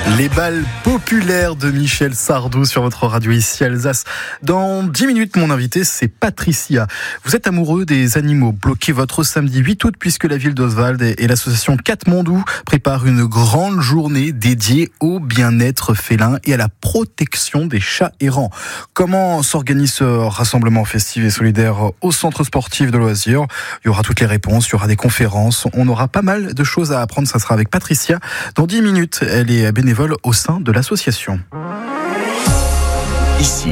Les balles populaires de Michel Sardou sur votre radio ici Alsace. Dans 10 minutes, mon invité, c'est Patricia. Vous êtes amoureux des animaux. Bloquez votre samedi 8 août puisque la ville d'Oswald et l'association Katmandou préparent une grande journée dédiée au bien-être félin et à la protection des chats errants. Comment s'organise ce rassemblement festif et solidaire au centre sportif de loisirs? Il y aura toutes les réponses, il y aura des conférences. On aura pas mal de choses à apprendre. Ça sera avec Patricia. Dans 10 minutes, elle est bénévole au sein de l'association. Ici,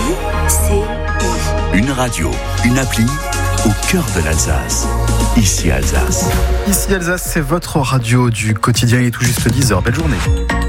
une radio, une appli au cœur de l'Alsace. Ici Alsace. Ici Alsace, c'est votre radio du quotidien. Il est tout juste 10h. Belle journée.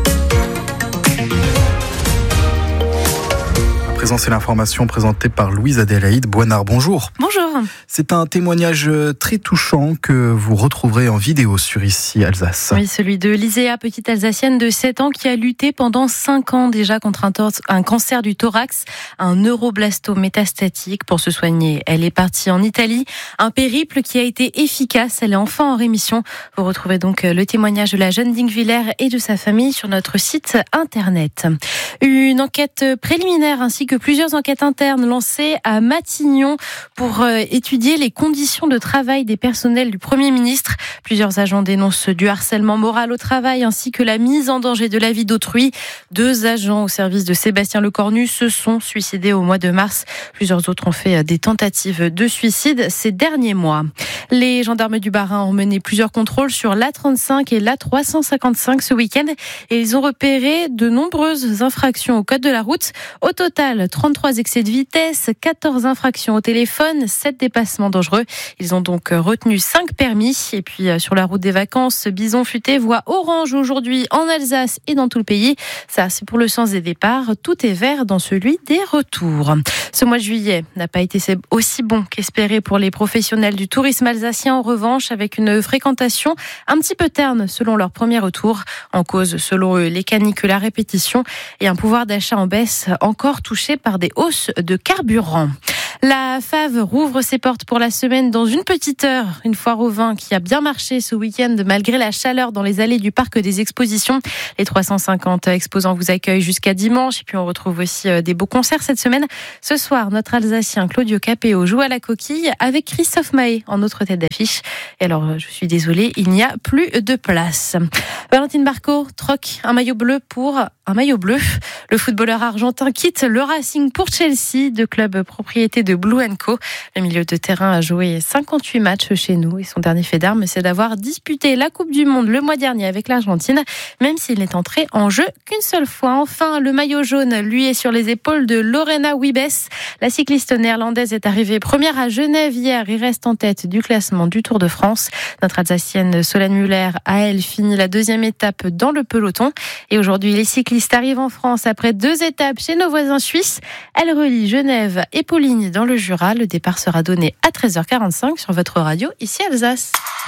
C'est l'information présentée par Louise Adélaïde Boinard. Bonjour. Bonjour. C'est un témoignage très touchant que vous retrouverez en vidéo sur Ici Alsace. Oui, celui de Liséa, petite Alsacienne de 7 ans qui a lutté pendant 5 ans déjà contre un cancer du thorax, un neuroblastome métastatique pour se soigner. Elle est partie en Italie, un périple qui a été efficace. Elle est enfin en rémission. Vous retrouvez donc le témoignage de la jeune Dingviller et de sa famille sur notre site internet. Une enquête préliminaire ainsi que plusieurs enquêtes internes lancées à Matignon pour étudier les conditions de travail des personnels du Premier ministre. Plusieurs agents dénoncent du harcèlement moral au travail ainsi que la mise en danger de la vie d'autrui. 2 agents au service de Sébastien Lecornu se sont suicidés au mois de mars. Plusieurs autres ont fait des tentatives de suicide ces derniers mois. Les gendarmes du Bas-Rhin ont mené plusieurs contrôles sur l'A35 et l'A355 ce week-end et ils ont repéré de nombreuses infractions au code de la route. Au total, 33 excès de vitesse, 14 infractions au téléphone, 7 dépassements dangereux. Ils ont donc retenu 5 permis. Et puis sur la route des vacances, Bison Futé voit orange aujourd'hui en Alsace et dans tout le pays. Ça, c'est pour le sens des départs. Tout est vert dans celui des retours. Ce mois de juillet n'a pas été aussi bon qu'espéré pour les professionnels du tourisme alsacien. En revanche, avec une fréquentation un petit peu terne selon leur premier retour. En cause, selon eux, les canicules à répétition et un pouvoir d'achat en baisse encore touché par des hausses de carburant. La Fave rouvre ses portes pour la semaine dans une petite heure. Une foire au vin qui a bien marché ce week-end malgré la chaleur dans les allées du parc des expositions. Les 350 exposants vous accueillent jusqu'à dimanche. Et puis on retrouve aussi des beaux concerts cette semaine. Ce soir, notre Alsacien Claudio Capéo joue à la coquille avec Christophe Mahé en autre tête d'affiche. Et alors, je suis désolée, il n'y a plus de place. Valentine Barco troque un maillot bleu pour un maillot bleu. Le footballeur argentin quitte le Racing pour Chelsea, 2 clubs propriété de Blue & Co. Le milieu de terrain a joué 58 matchs chez nous et son dernier fait d'armes, c'est d'avoir disputé la Coupe du Monde le mois dernier avec l'Argentine, même s'il n'est entré en jeu qu'une seule fois. Enfin, le maillot jaune, lui, est sur les épaules de Lorena Wiebes. La cycliste néerlandaise est arrivée première à Genève hier et reste en tête du classement du Tour de France. Notre Alsacienne Solène Muller a, elle, fini la 2e étape dans le peloton. Et aujourd'hui, les cyclistes arrivent en France après 2 étapes chez nos voisins suisses. Elle relie Genève et Pauligne dans le Jura. Le départ sera donné à 13h45 sur votre radio ici Alsace.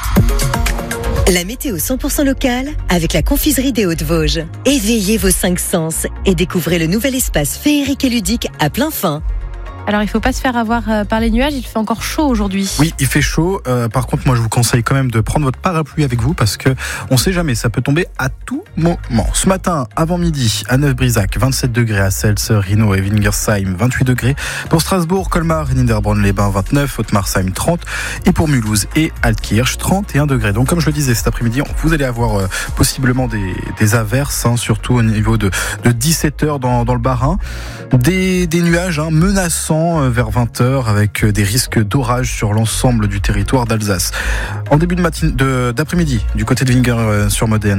La météo 100% locale avec la confiserie des Hauts-de-Vosges. Éveillez vos 5 sens et découvrez le nouvel espace féerique et ludique à plein fin. Alors, il ne faut pas se faire avoir par les nuages, il fait encore chaud aujourd'hui. Oui, il fait chaud. Par contre, moi, je vous conseille quand même de prendre votre parapluie avec vous parce que on sait jamais, ça peut tomber à tout moment. Ce matin, avant midi, à Neuf-Brisac, 27 degrés à Seltz, Rhino et Wingersheim, 28 degrés. Pour Strasbourg, Colmar et Niederbronn-les-Bains, 29, Haute-Marsheim, 30. Et pour Mulhouse et Altkirch, 31 degrés. Donc, comme je le disais cet après-midi, vous allez avoir possiblement des averses, surtout au niveau de 17h dans le Bas-Rhin. Des nuages menaçants vers 20h avec des risques d'orage sur l'ensemble du territoire d'Alsace. En début d'après-midi, du côté de Winger-sur-Moder,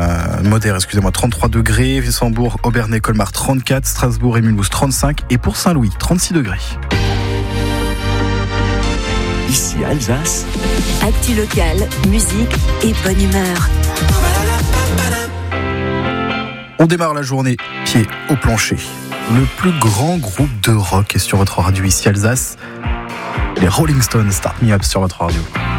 33 degrés, Wissembourg, Obernai, Colmar 34, Strasbourg et Mulhouse 35 et pour Saint-Louis 36 degrés. Ici Alsace. Actu locale, musique et bonne humeur. On démarre la journée pied au plancher. Le plus grand groupe de rock est sur votre radio ici Alsace. Les Rolling Stones, Start Me Up sur votre radio.